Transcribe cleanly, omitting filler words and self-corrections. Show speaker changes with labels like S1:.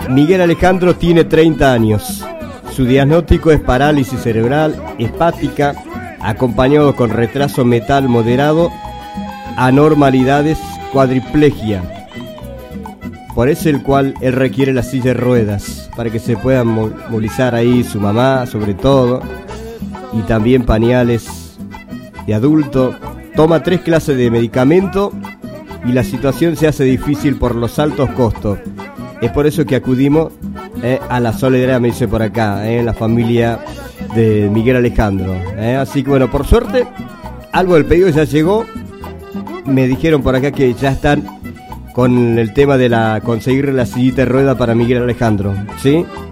S1: Miguel Alejandro tiene 30 años. Su diagnóstico es parálisis cerebral hepática, acompañado con retraso mental moderado, anormalidades, cuadriplegia. Por eso el cual él requiere la silla de ruedas, para que se puedan movilizar ahí su mamá, sobre todo, y también pañales de adulto. Toma 3 clases de medicamento y la situación se hace difícil por los altos costos. Es por eso que acudimos a la solidaridad, me dice por acá, la familia de Miguel Alejandro. Así que bueno, por suerte, algo del pedido ya llegó. Me dijeron por acá que ya están con el tema de conseguir la sillita de rueda para Miguel Alejandro, ¿sí?